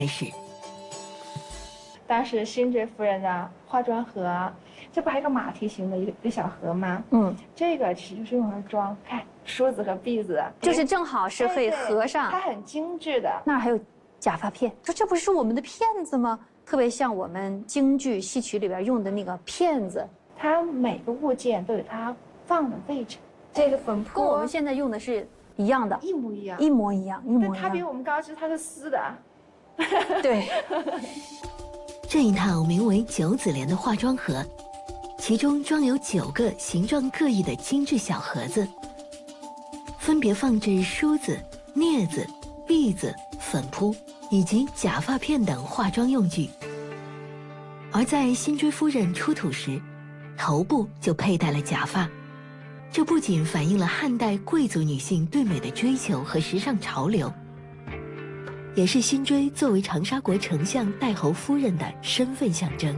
始。 当时辛追夫人的化妆盒，这不还有个马蹄形的一个小盒吗？这个其实就是用来装看梳子和篦子的， 就是正好是可以合上。 它很精致的。 那儿还有假发片，说这不是我们的片子吗？特别像我们京剧戏曲里边用的那个片子。 它每个物件都有它放的位置。这个粉扑跟我们现在用的是一样的， 一模一样， 一模一样，一模一样。 它比我们高，是它是丝的。 对。 这一套名为9子莲的化妆盒，其中装有9个形状各异的精致小盒子，分别放置梳子、镊子、篦子、粉扑以及假发片等化妆用具。而在辛追夫人出土时，头部就佩戴了假发，这不仅反映了汉代贵族女性对美的追求和时尚潮流，也是辛追作为长沙国丞相太侯夫人的身份象征。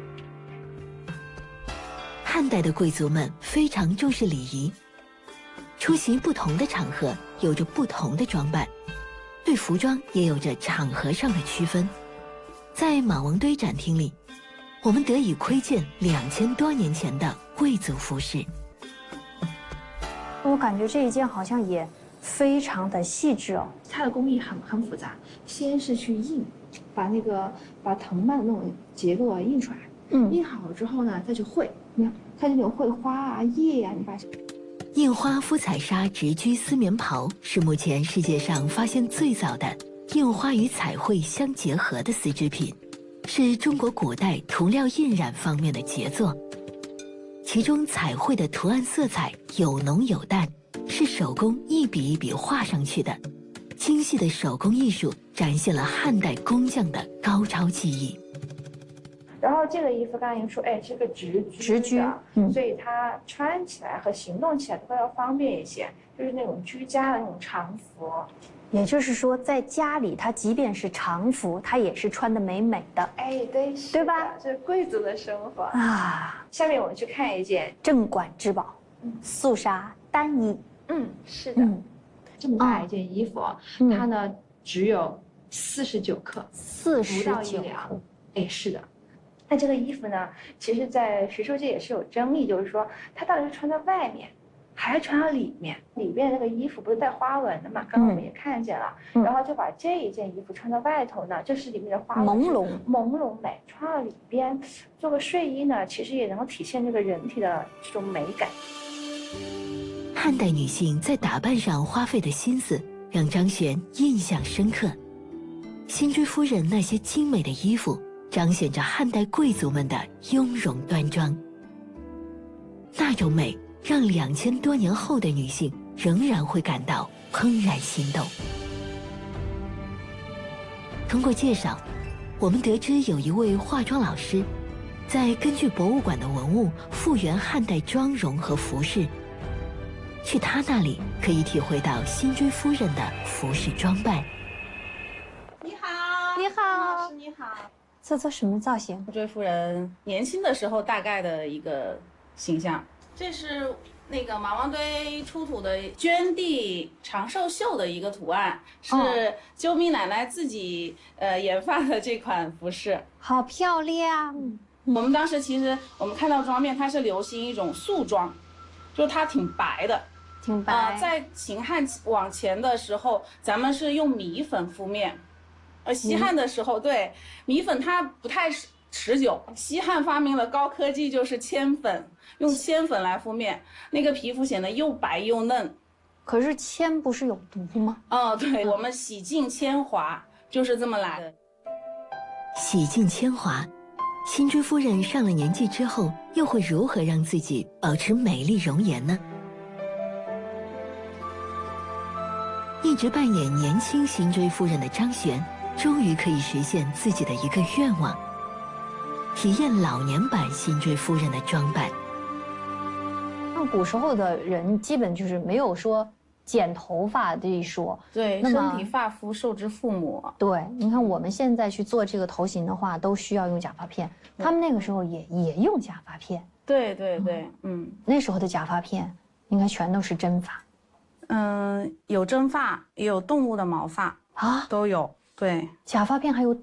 汉代的贵族们非常重视礼仪，出席不同的场合有着不同的装扮，对服装也有着场合上的区分。在马王堆展厅里，我们得以窥见2000多年前的贵族服饰。 我感觉这一件好像也非常的细致哦， 它的工艺很复杂。先是去印，把藤蔓的那种结构印出来，印好了之后呢，再去绘。你看这种绘花啊、叶啊，你发现。 印花肤彩纱直裾丝棉袍是目前世界上发现最早的印花与彩绘相结合的丝织品，是中国古代涂料印染方面的杰作。其中彩绘的图案色彩有浓有淡，是手工一笔一笔画上去的，精细的手工艺术展现了汉代工匠的高超技艺。 然后这个衣服刚才您说，是个直居的，所以它穿起来和行动起来都要方便一些，就是那种居家的那种常服。 也就是说，在家里，它即便是常服，它也是穿得美美的。 对， 对吧？ 这是贵族的生活啊。 下面我们去看一件镇馆之宝，素纱单衣。 是的，这么大一件衣服，它呢只有49克，49两。是的。那这个衣服呢，其实在学术界也是有争议，就是说它到底是穿在外面，还是穿到里面？里边那个衣服不是带花纹的嘛？刚刚我们也看见了，然后就把这一件衣服穿到外头呢，就是里面的花纹朦胧美，穿到里边做个睡衣呢，其实也能够体现这个人体的这种美感。 汉代女性在打扮上花费的心思让张璇印象深刻。辛追夫人那些精美的衣服彰显着汉代贵族们的雍容端庄，那种美让2000多年后的女性仍然会感到怦然心动。通过介绍，我们得知有一位化妆老师在根据博物馆的文物复原汉代妆容和服饰，去他那里可以体会到辛追夫人的服饰装扮。 你好， 你好， 老师你好。 这做什么造型？ 辛追夫人年轻的时候大概的一个形象。这是那个马王堆出土的绢地长寿绣的一个图案，是救命奶奶自己研发的这款服饰， 好漂亮。 我们当时其实我们看到妆面，它是流行一种素妆，就是它挺白的。 挺白。 在秦汉往前的时候，咱们是用米粉敷面。西汉的时候，对米粉它不太持久。西汉发明了高科技，就是铅粉，用铅粉来敷面，那个皮肤显得又白又嫩。 可是铅不是有毒吗？ 对，我们洗净铅华就是这么来的。 洗净铅华，辛追夫人上了年纪之后，又会如何让自己保持美丽容颜呢？一直扮演年轻辛追夫人的张璇，终于可以实现自己的一个愿望，体验老年版辛追夫人的装扮。 那古时候的人基本就是没有说剪头发这一说， 对，身体发肤受之父母。 对，你看我们现在去做这个头型的话，都需要用假发片，他们那个时候也用假发片。 对对对， 那时候的假发片应该全都是真发。 有真发，也有动物的毛发啊，都有。 对， 假发片还有